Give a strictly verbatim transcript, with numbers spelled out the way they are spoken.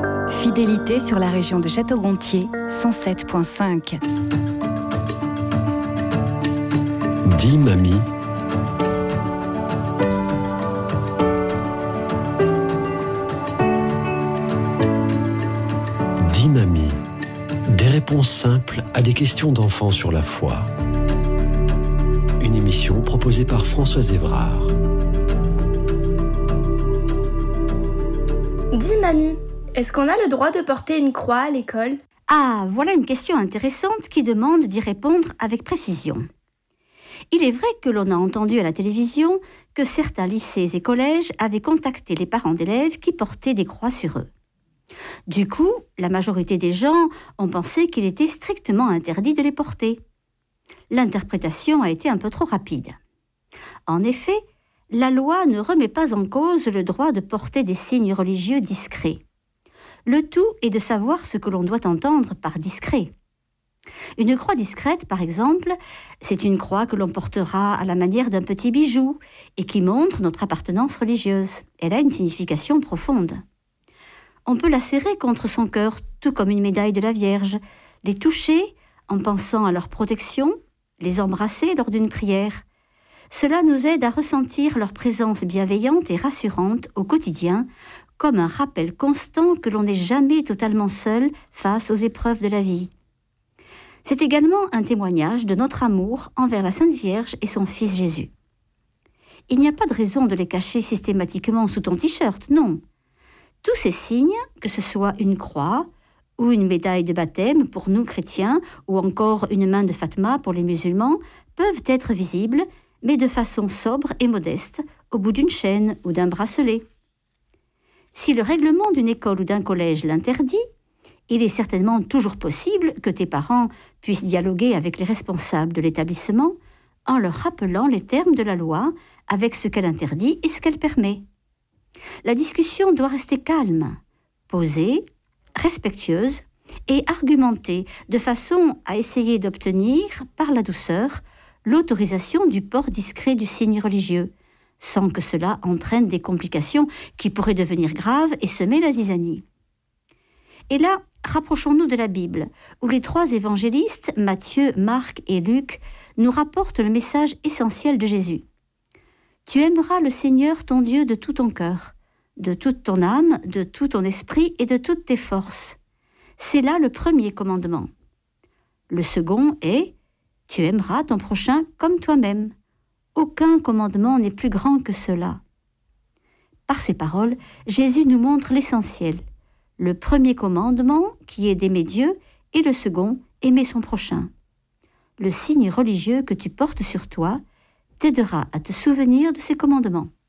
Fidélité sur la région de Château-Gontier, cent sept virgule cinq. Dis mamie. Dis mamie. Des réponses simples à des questions d'enfants sur la foi. Une émission proposée par Françoise Évrard. Dis mamie, est-ce qu'on a le droit de porter une croix à l'école ? Ah, voilà une question intéressante qui demande d'y répondre avec précision. Il est vrai que l'on a entendu à la télévision que certains lycées et collèges avaient contacté les parents d'élèves qui portaient des croix sur eux. Du coup, la majorité des gens ont pensé qu'il était strictement interdit de les porter. L'interprétation a été un peu trop rapide. En effet, la loi ne remet pas en cause le droit de porter des signes religieux discrets. Le tout est de savoir ce que l'on doit entendre par discret. Une croix discrète, par exemple, c'est une croix que l'on portera à la manière d'un petit bijou et qui montre notre appartenance religieuse. Elle a une signification profonde. On peut la serrer contre son cœur, tout comme une médaille de la Vierge, les toucher en pensant à leur protection, les embrasser lors d'une prière. Cela nous aide à ressentir leur présence bienveillante et rassurante au quotidien, comme un rappel constant que l'on n'est jamais totalement seul face aux épreuves de la vie. C'est également un témoignage de notre amour envers la Sainte Vierge et son Fils Jésus. Il n'y a pas de raison de les cacher systématiquement sous ton t-shirt, non. Tous ces signes, que ce soit une croix ou une médaille de baptême pour nous chrétiens ou encore une main de Fatma pour les musulmans, peuvent être visibles, mais de façon sobre et modeste, au bout d'une chaîne ou d'un bracelet. Si le règlement d'une école ou d'un collège l'interdit, il est certainement toujours possible que tes parents puissent dialoguer avec les responsables de l'établissement en leur rappelant les termes de la loi avec ce qu'elle interdit et ce qu'elle permet. La discussion doit rester calme, posée, respectueuse et argumentée de façon à essayer d'obtenir, par la douceur, l'autorisation du port discret du signe religieux, sans que cela entraîne des complications qui pourraient devenir graves et semer la zizanie. Et là, rapprochons-nous de la Bible, où les trois évangélistes, Matthieu, Marc et Luc, nous rapportent le message essentiel de Jésus. Tu aimeras le Seigneur ton Dieu de tout ton cœur, de toute ton âme, de tout ton esprit et de toutes tes forces. C'est là le premier commandement. Le second est « Tu aimeras ton prochain comme toi-même ». Aucun commandement n'est plus grand que cela. Par ces paroles, Jésus nous montre l'essentiel. Le premier commandement, qui est d'aimer Dieu, et le second, aimer son prochain. Le signe religieux que tu portes sur toi t'aidera à te souvenir de ces commandements.